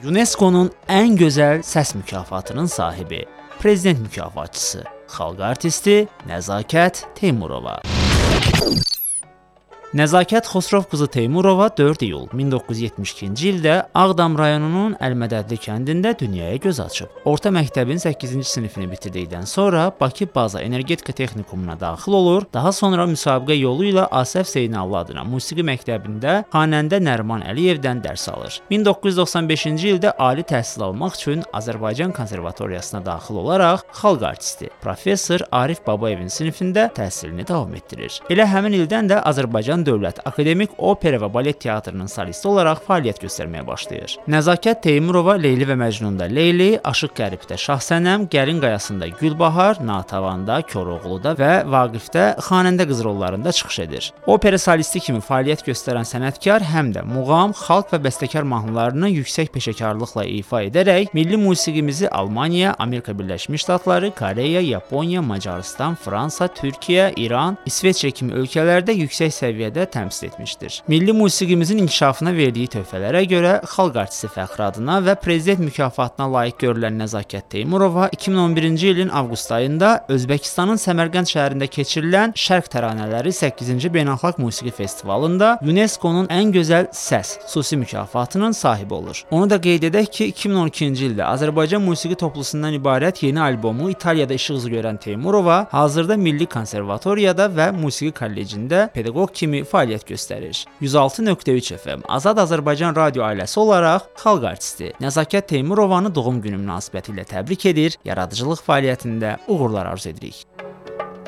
UNESCO-nun ən gözəl səs mükafatının sahibi, prezident mükafatçısı, xalq artisti Nəzakət Teymurova. Nəzakət Xosrov qızı Teymurova 4 iyul 1972-ci ildə Ağdam rayonunun Əlmədədli kəndində dünyaya göz açıb. Orta məktəbin 8-ci sinifini bitirdikdən sonra Bakı Baza Energetika Texnikumuna daxil olur, daha sonra müsabiqə yolu ilə Asəf Zeynallı adına musiqi məktəbində xanəndə Nəriman Əliyevdən dərs alır. 1995-ci ildə ali təhsil almaq üçün Azərbaycan Konservatoriyasına daxil olaraq xalq artisti, professor Arif Babayevin sinifində təhsilini davam etdirir. Elə həmin ildən də Azərbaycan Dövlət Akademik Opera və Balet Teatrının solisti olaraq fəaliyyət göstərməyə başlayır. Nəzakət Teymurova Leyli və Məcnunda Leyli, Aşıq Qəribdə Şahsənəm, Gəlin Qayasında Gülbahar, Natavanda, Koroğluda və Vaqifdə xanəndə qız rollarında çıxış edir. Opera solisti kimi fəaliyyət göstərən sənətkar həm də muğam, xalq və bəstəkar mahnılarını yüksək peşəkarlıqla ifa edərək milli musiqimizi Almaniya, Amerika Birləşmiş Ştatları, Koreya, Yaponiya, Macarıstan, Fransa, Türkiyə, İran, İsveçrə kimi ölkələrdə yüksək səviyyədə təmsil etmişdir. Milli musiqimizin inkişafına verdiyi töhfələrə görə xalq artisti fəxri adına və prezident mükafatına layiq görülən Nəzakət Teymurova 2011-ci ilin avqust ayında Özbəkistanın Səmərqənd şəhərində keçirilən Şərq Təranələri 8-ci Beynəlxalq Musiqi Festivalında UNESCO-nun ən gözəl səs xüsusi mükafatının sahibi olur. Onu da qeyd edək ki, 2012-ci ildə Azərbaycan musiqi toplusundan ibarət yeni albomu İtaliyada işıq üzü görən Teymurova hazırda Milli Konservatoriyada və Musiqi Kollecində pedaqoq kimi fəaliyyət göstərir. 106.3 FM Azad Azərbaycan radio ailəsi olaraq xalq artisti Nəzakət Teymurovanı doğum günü münasibətilə təbrik edir, yaradıcılıq fəaliyyətində uğurlar arzu edirik.